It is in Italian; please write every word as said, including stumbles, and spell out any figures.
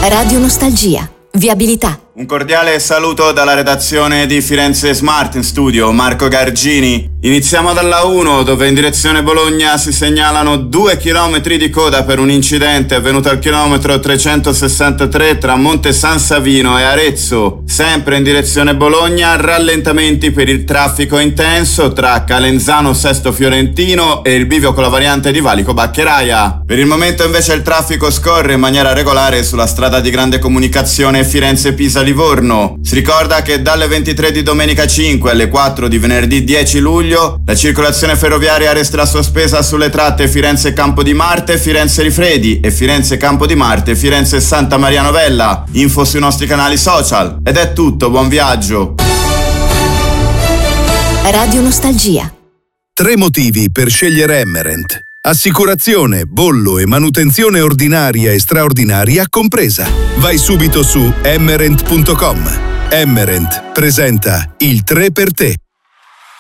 Radio Nostalgia. Viabilità. Un cordiale saluto dalla redazione di Firenze Smart, in studio Marco Gargini. Iniziamo dalla uno, dove in direzione Bologna si segnalano due chilometri di coda per un incidente avvenuto al chilometro trecentosessantatré tra Monte San Savino e Arezzo. Sempre in direzione Bologna, rallentamenti per il traffico intenso tra Calenzano Sesto Fiorentino e il bivio con la variante di Valico Baccheraia. Per il momento invece il traffico scorre in maniera regolare sulla strada di grande comunicazione Firenze-Pisa Livorno. Si ricorda che dalle ventitré di domenica cinque alle quattro di venerdì dieci luglio la circolazione ferroviaria resterà sospesa sulle tratte Firenze Campo di Marte, Firenze Rifredi e Firenze Campo di Marte, Firenze Santa Maria Novella. Info sui nostri canali social. Ed è tutto, buon viaggio. Radio Nostalgia. Tre motivi per scegliere Emmerent. Assicurazione, bollo e manutenzione ordinaria e straordinaria compresa. Vai subito su emmerent punto com. Emmerent presenta il tre per te.